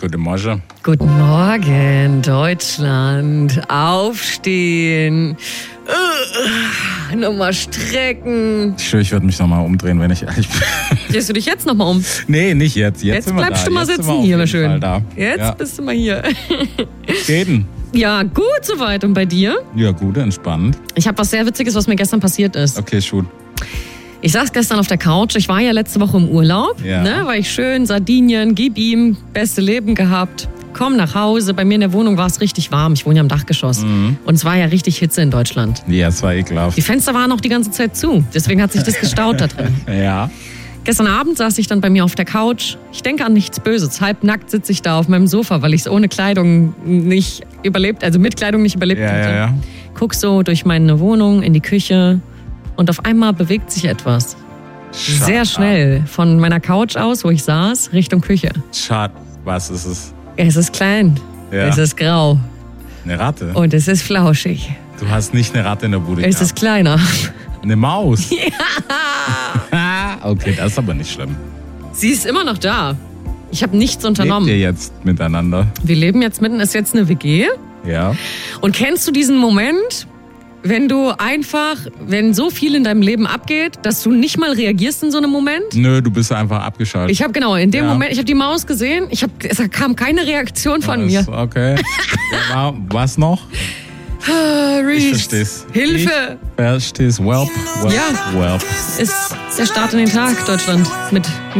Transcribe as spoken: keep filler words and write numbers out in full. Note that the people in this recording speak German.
Guten Morgen. Guten Morgen, Deutschland. Aufstehen. Uh, nochmal strecken. Ich schwöre, ich würde mich nochmal umdrehen, wenn ich ehrlich bin. Drehst du dich jetzt nochmal um? Nee, nicht jetzt. Jetzt, Jetzt bleibst du mal jetzt sitzen hier, schön. Da. Jetzt ja. bist du mal hier. Geht denn? Ja, gut soweit. Und bei dir? Ja, gut, entspannt. Ich habe was sehr Witziges, was mir gestern passiert ist. Okay, shoot. Ich saß gestern auf der Couch. Ich war ja letzte Woche im Urlaub. Ja. Ne, war ich schön, Sardinien, gib ihm, beste Leben gehabt. Komm nach Hause. Bei mir in der Wohnung war es richtig warm. Ich wohne ja im Dachgeschoss. Mhm. Und es war ja richtig Hitze in Deutschland. Ja, es war ekelhaft. Die Fenster waren auch die ganze Zeit zu. Deswegen hat sich das gestaut da drin. Ja. Gestern Abend saß ich dann bei mir auf der Couch. Ich denke an nichts Böses. Halbnackt sitze ich da auf meinem Sofa, weil ich es ohne Kleidung nicht überlebt, also mit Kleidung nicht überlebt Ja, hatte. ja, ja. Guck so durch meine Wohnung in die Küche und auf einmal bewegt sich etwas. Shut Sehr schnell up. von meiner Couch aus, wo ich saß, Richtung Küche. Shut. Was ist es? Es ist klein, Ja. es ist grau Eine Ratte? und es ist flauschig. Du hast nicht eine Ratte in der Bude Es gehabt. ist kleiner. Eine Maus? Ja. Okay, das ist aber nicht schlimm. Sie ist immer noch da. Ich habe nichts unternommen. Lebt ihr jetzt miteinander? Wir leben jetzt mitten, ist jetzt eine W G. Ja. Und kennst du diesen Moment, wenn du einfach, wenn so viel in deinem Leben abgeht, dass du nicht mal reagierst in so einem Moment? Nö, du bist einfach abgeschaltet. Ich habe genau, in dem Ja. Moment, ich habe die Maus gesehen, ich hab, es kam keine Reaktion von mir. Was? Okay. Ja, was noch? Ah, Ich Reese, versteh's. Hilfe! Ich versteh's. Welp. Welp. Ja. Welp. Ist der Start in den Tag, Deutschland, mit